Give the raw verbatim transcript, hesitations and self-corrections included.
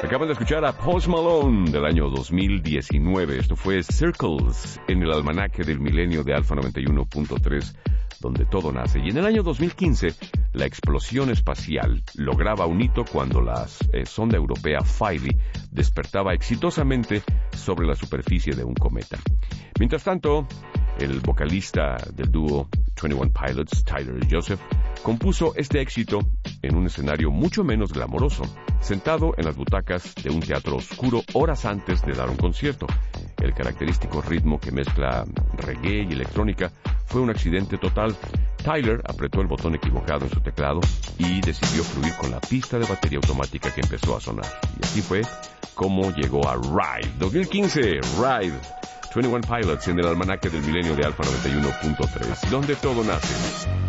Acaban de escuchar a Post Malone del año dos mil diecinueve. Esto fue Circles en el almanaque del milenio de Alfa noventa y uno punto tres, donde todo nace. Y en el año dos mil quince, la explosión espacial lograba un hito cuando la eh, sonda europea Philae despertaba exitosamente sobre la superficie de un cometa. Mientras tanto, el vocalista del dúo veintiuno Pilots, Tyler Joseph, compuso este éxito en un escenario mucho menos glamoroso, sentado en las butacas de un teatro oscuro horas antes de dar un concierto. El característico ritmo que mezcla reggae y electrónica fue un accidente total. Tyler apretó el botón equivocado en su teclado y decidió fluir con la pista de batería automática que empezó a sonar. Y así fue como llegó a Ride. dos mil quince, Ride. veintiuno Pilots en el almanaque del milenio de Alfa noventa y uno punto tres, donde todo nace.